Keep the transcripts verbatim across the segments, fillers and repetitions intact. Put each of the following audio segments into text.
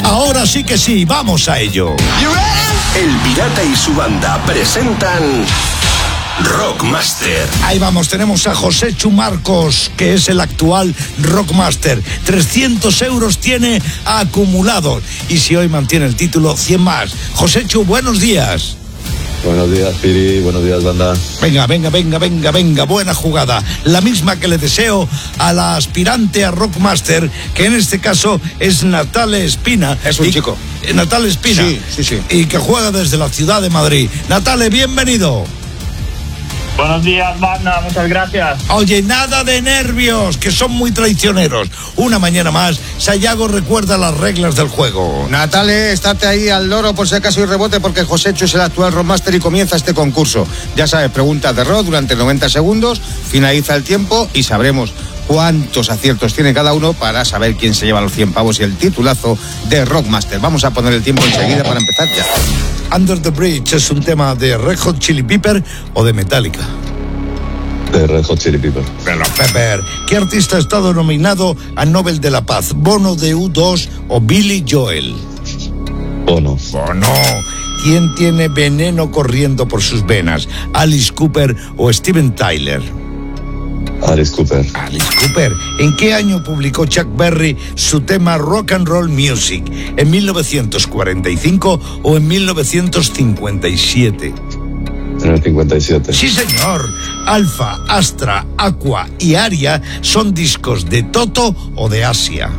Ahora sí que sí, vamos a ello. El Pirata y su banda presentan Rockmaster. Ahí vamos, tenemos a José Chu Marcos, que es el actual Rockmaster. trescientos euros tiene acumulados. Y si hoy mantiene el título, cien más. José Chu, buenos días. Buenos días, Piri. Buenos días, banda. Venga, venga, venga, venga, venga. Buena jugada. La misma que le deseo a la aspirante a Rockmaster, que en este caso es Natale Espina. Es un y, chico. Eh, Natale Espina. Sí, sí, sí. Y que juega desde la ciudad de Madrid. Natale, bienvenido. Buenos días, banda, muchas gracias. Oye, nada de nervios, que son muy traicioneros. Una mañana más, Sayago recuerda las reglas del juego. Natale, estate ahí al loro por si acaso hay rebote, porque José Chu es el actual Rockmaster y comienza este concurso. Ya sabes, preguntas de rock durante noventa segundos, finaliza el tiempo y sabremos cuántos aciertos tiene cada uno para saber quién se lleva los cien pavos y el titulazo de Rockmaster. Vamos a poner el tiempo enseguida para empezar ya. Under the Bridge es un tema de Red Hot Chili Pepper o de Metallica. De Red Hot Chili Pepper. De los Pepper. ¿Qué artista ha estado nominado al Nobel de la Paz? ¿Bono de U dos o Billy Joel? Bono. Bono. ¿Quién tiene veneno corriendo por sus venas? ¿Alice Cooper o Steven Tyler? Alice Cooper. Alice Cooper. ¿En qué año publicó Chuck Berry su tema Rock and Roll Music? ¿En mil novecientos cuarenta y cinco o en mil novecientos cincuenta y siete? En el cincuenta y siete. Sí, señor. Alfa, Astra, Aqua y Aria son discos de Toto o de Asia.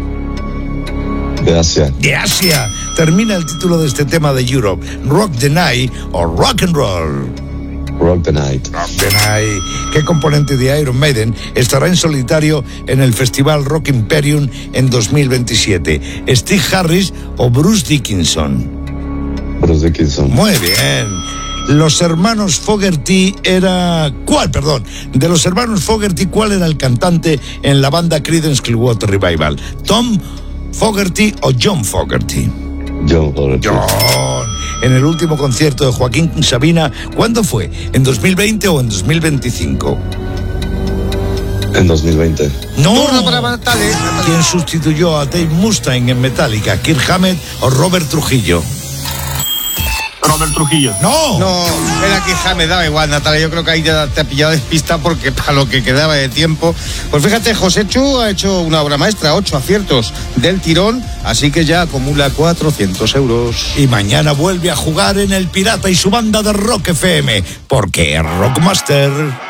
De Asia. De Asia. Termina el título de este tema de Europe. Rock the Night o Rock and Roll. Rock the Night. Rock the Night. ¿Qué componente de Iron Maiden estará en solitario en el Festival Rock Imperium en dos mil veintisiete? ¿Steve Harris o Bruce Dickinson? Bruce Dickinson. Muy bien. Los hermanos Fogerty era... ¿Cuál, perdón? De los hermanos Fogerty, ¿cuál era el cantante en la banda Creedence Clearwater Revival? ¿Tom Fogerty o John Fogerty? John Fogerty. John. En el último concierto de Joaquín Sabina, ¿cuándo fue? ¿En dos mil veinte o en dos mil veinticinco? En dos mil veinte. No. Turno para Natale. ¿Quién sustituyó a Dave Mustaine en Metallica? ¿Kirk Hammett o Robert Trujillo? Robert Trujillo. ¡No! No, era que me daba igual, Natalia. Yo creo que ahí ya te ha pillado despista porque para lo que quedaba de tiempo. Pues fíjate, José Chu ha hecho una obra maestra, ocho aciertos del tirón, así que ya acumula cuatrocientos euros. Y mañana vuelve a jugar en El Pirata y su banda de Rock F M, porque es Rockmaster.